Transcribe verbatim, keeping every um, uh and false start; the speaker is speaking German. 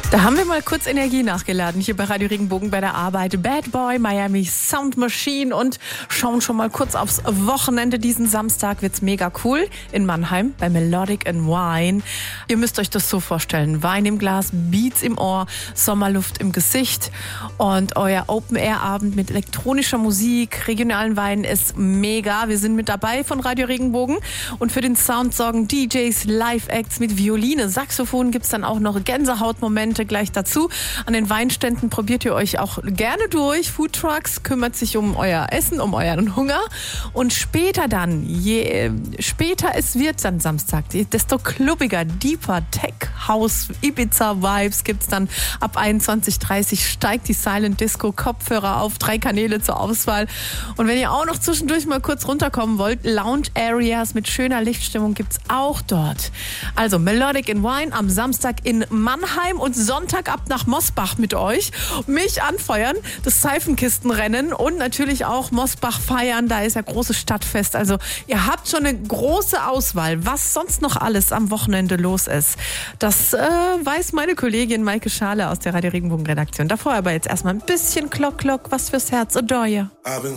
Da haben wir mal kurz Energie nachgeladen hier bei Radio Regenbogen bei der Arbeit. Bad Boy, Miami Sound Machine und schauen schon mal kurz aufs Wochenende. Diesen Samstag wird's mega cool in Mannheim bei Melodic and Wine. Ihr müsst euch das so vorstellen. Wein im Glas, Beats im Ohr, Sommerluft im Gesicht und euer Open-Air-Abend mit elektronischer Musik, regionalen Weinen ist mega. Wir sind mit dabei von Radio Regenbogen und für den Sound sorgen D Js, Live-Acts mit Violine, Saxophon gibt's dann auch noch Gänsehautmomente gleich dazu. An den Weinständen probiert ihr euch auch gerne durch. Foodtrucks kümmert sich um euer Essen, um euren Hunger. Und später dann, je später es wird dann Samstag, desto clubbiger, deeper Tech, House, Ibiza-Vibes gibt's dann ab einundzwanzig Uhr dreißig steigt die Silent Disco, Kopfhörer auf, drei Kanäle zur Auswahl. Und wenn ihr auch noch zwischendurch mal kurz runterkommen wollt, Lounge Areas mit schöner Lichtstimmung gibt's auch dort. Also Melodic and Wine am Samstag in Mannheim und Sonntag ab nach Mosbach mit euch. Mich anfeuern, das Seifenkistenrennen und natürlich auch Mosbach feiern. Da ist ja großes Stadtfest. Also ihr habt schon eine große Auswahl, was sonst noch alles am Wochenende los ist. Das äh, weiß meine Kollegin Maike Schale aus der Radio Regenbogen Redaktion. Davor aber jetzt erstmal ein bisschen Klock Klock, was fürs Herz. Adore ya.